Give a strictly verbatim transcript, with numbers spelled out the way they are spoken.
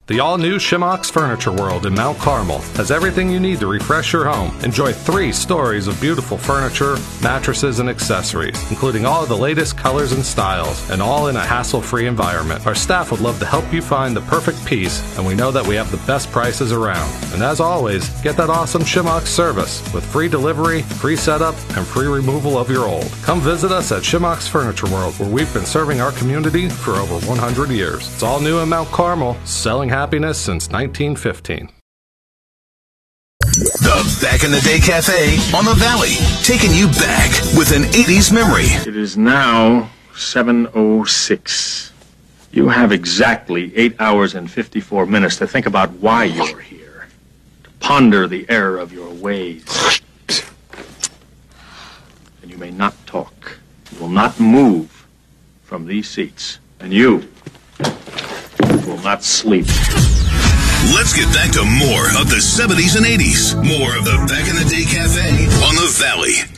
The all-new Shimox Furniture World in Mount Carmel has everything you need to refresh your home. Enjoy three stories of beautiful furniture, mattresses, and accessories, including all of the latest colors and styles, and all in a hassle-free environment. Our staff would love to help you find the perfect piece, and we know that we have the best prices around. And as always, get that awesome Shimox service with free delivery, free setup, and free removal of your old. Come visit us at Shimox Furniture World, where we've been serving our community for over one hundred years. It's all new in Mount Carmel, selling happiness since nineteen fifteen. The Back in the Day Cafe on the Valley, taking you back with an eighties memory. It is now seven oh six. You have exactly eight hours and fifty-four minutes to think about why you're here, to ponder the error of your ways. And you may not talk. You will not move from these seats. And you will not sleep. Let's get back to more of the seventies and eighties. More of the Back in the Day Cafe on the Valley.